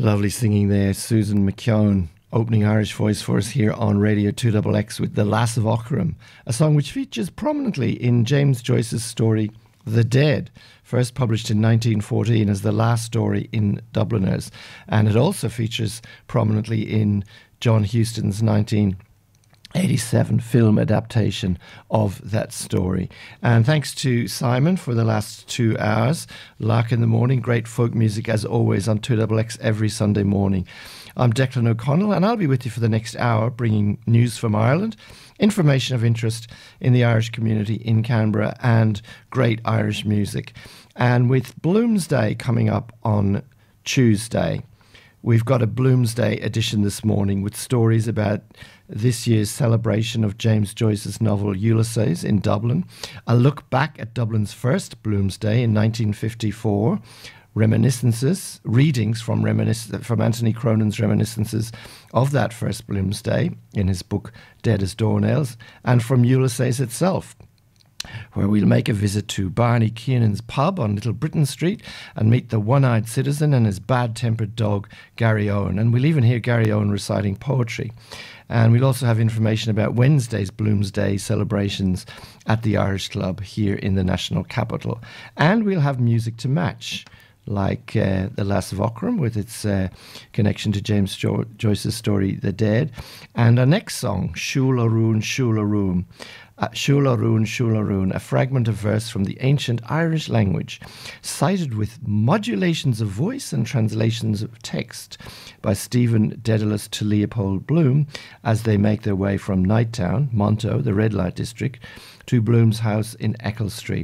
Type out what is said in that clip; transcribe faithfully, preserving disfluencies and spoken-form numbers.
Lovely singing there, Susan McKeown, opening Irish voice for us here on Radio two X X with The Lass of Aughrim, a song which features prominently in James Joyce's story The Dead, first published in nineteen fourteen as the last story in Dubliners, and it also features prominently in John Huston's nineteen eighty-seven film adaptation of that story. And thanks to Simon for the last two hours. Lark in the morning, great folk music as always on two X X every Sunday morning. I'm Declan O'Connell and I'll be with you for the next hour bringing news from Ireland, information of interest in the Irish community in Canberra and great Irish music. And with Bloomsday coming up on Tuesday, we've got a Bloomsday edition this morning with stories about this year's celebration of James Joyce's novel Ulysses in Dublin, a look back at Dublin's first Bloomsday in nineteen fifty-four, reminiscences, readings from reminisc- from Anthony Cronin's reminiscences of that first Bloomsday in his book Dead as Doornails, and from Ulysses itself, where we'll make a visit to Barney Keenan's pub on Little Britain Street and meet the one-eyed citizen and his bad-tempered dog, Gary Owen. And we'll even hear Gary Owen reciting poetry. And we'll also have information about Wednesday's Bloomsday celebrations at the Irish Club here in the National Capital. And we'll have music to match, like uh, The Lass of Aughrim with its uh, connection to James jo- Joyce's story, The Dead. And our next song, Shula Roon, Shula Roon. Uh, Shula Roon, Shula Roon, a fragment of verse from the ancient Irish language, cited with modulations of voice and translations of text by Stephen Dedalus to Leopold Bloom as they make their way from Nighttown, Monto, the red light district, to Bloom's house in Eccles Street.